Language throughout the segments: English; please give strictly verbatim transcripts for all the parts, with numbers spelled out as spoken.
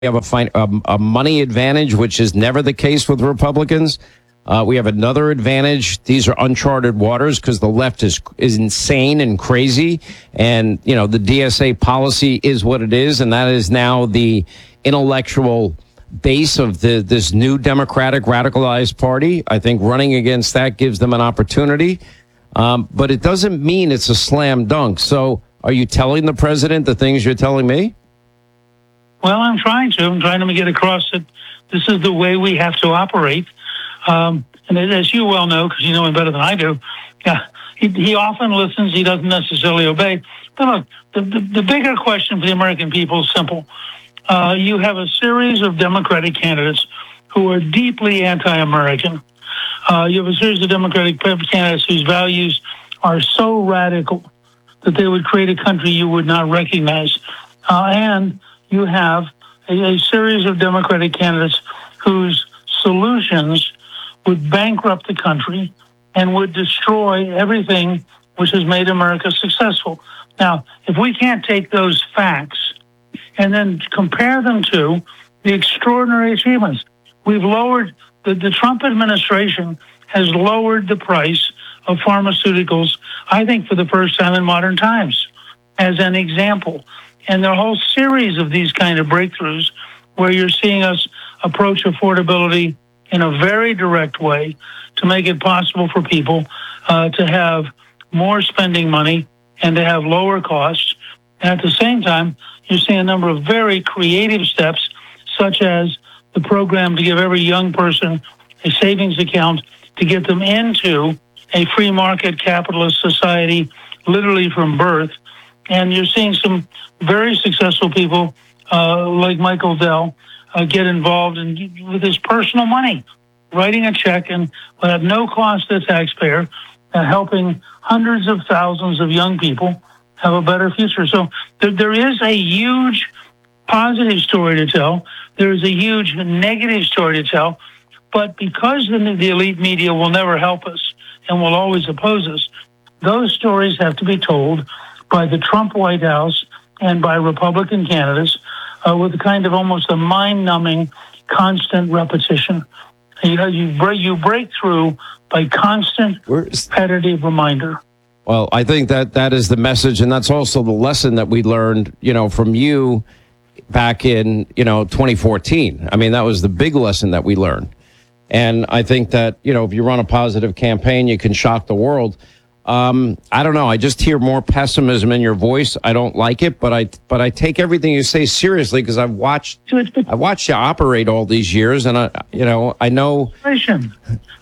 have a, fin- a, a money advantage, which is never the case with Republicans. Uh, we have another advantage. These are uncharted waters because the left is is insane and crazy. And, you know, the D S A policy is what it is. And that is now the intellectual base of the this new Democratic radicalized party. I think running against that gives them an opportunity. Um, but it doesn't mean it's a slam dunk. So are you telling the president the things you're telling me? Well, I'm trying to. I'm trying to get across that this is the way we have to operate. Um, and as you well know, because you know him better than I do, yeah, he, he often listens. He doesn't necessarily obey. But look, the, the, the bigger question for the American people is simple. Uh, you have a series of Democratic candidates who are deeply anti-American. Uh, you have a series of Democratic candidates whose values are so radical that they would create a country you would not recognize. Uh, and you have a, a series of Democratic candidates whose solutions would bankrupt the country and would destroy everything which has made America successful. Now, if we can't take those facts and then compare them to the extraordinary achievements, we've lowered, the, the Trump administration has lowered the price of pharmaceuticals, I think, for the first time in modern times, as an example. And there are a whole series of these kind of breakthroughs where you're seeing us approach affordability in a very direct way to make it possible for people uh, to have more spending money and to have lower costs. And at the same time, you're seeing a number of very creative steps, such as the program to give every young person a savings account to get them into a free market capitalist society, literally from birth. And you're seeing some very successful people uh, like Michael Dell uh, get involved in, with his personal money, writing a check and at no cost to the taxpayer, uh, helping hundreds of thousands of young people have a better future. So there, there is a huge positive story to tell. There is a huge negative story to tell. But because the, the elite media will never help us and will always oppose us, those stories have to be told by the Trump White House and by Republican candidates uh, with a kind of almost a mind-numbing constant repetition. You know, you break, you break through by constant repetitive reminder. Well, I think that that is the message, and that's also the lesson that we learned, you know, from you back in, you know, twenty fourteen. I mean, that was the big lesson that we learned. And I think that, you know, if you run a positive campaign, you can shock the world. Um, I don't know. I just hear more pessimism in your voice. I don't like it, but I but I take everything you say seriously because I've watched I watched you operate all these years, and I you know I know. I'm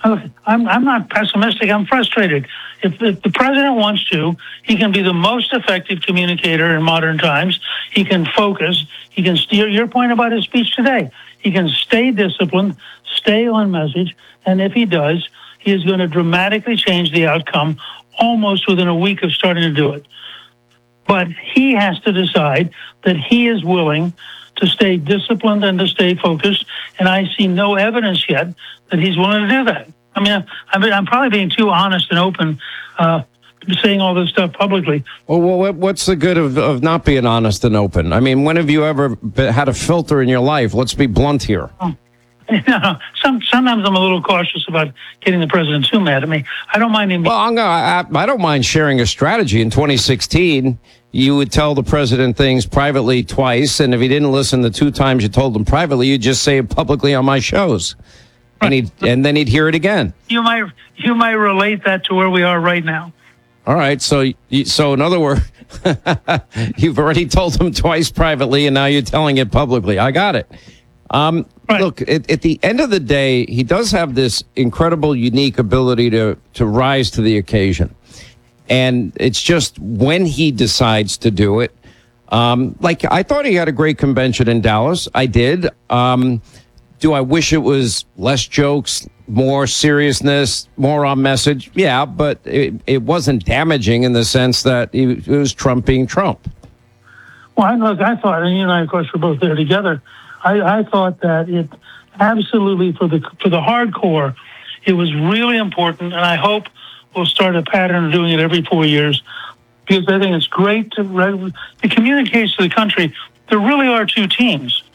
I'm not pessimistic. I'm frustrated. If, if the president wants to, he can be the most effective communicator in modern times. He can focus. He can steer. Your point about his speech today. He can stay disciplined, stay on message, and if he does, he is going to dramatically change the outcome almost within a week of starting to do it. But he has to decide that he is willing to stay disciplined and to stay focused, and I see no evidence yet that he's willing to do that. I mean, I mean I'm probably being too honest and open, uh, saying all this stuff publicly. Well, well, what's the good of, of not being honest and open? I mean, when have you ever had a filter in your life? Let's be blunt here. Oh. You know, some, sometimes I'm a little cautious about getting the president too mad at me. I don't mind him. Well, I'm gonna, I, I don't mind sharing a strategy. In twenty sixteen, you would tell the president things privately twice, and if he didn't listen the two times you told him privately, you'd just say it publicly on my shows, and he and then he'd hear it again. You might you might relate that to where we are right now. All right, so so in other words, you've already told him twice privately, and now you're telling it publicly. I got it. Um, right. Look, at, at the end of the day, he does have this incredible, unique ability to, to rise to the occasion. And it's just when he decides to do it. Um, like, I thought he had a great convention in Dallas. I did. Um, do I wish it was less jokes, more seriousness, more on message? Yeah, but it, it wasn't damaging in the sense that it was Trump being Trump. Well, look, I thought, and you and I, of course, were both there together. I, I thought that it absolutely, for the for the hardcore, it was really important, and I hope we'll start a pattern of doing it every four years, because I think it's great to, to communicate to the country there really are two teams.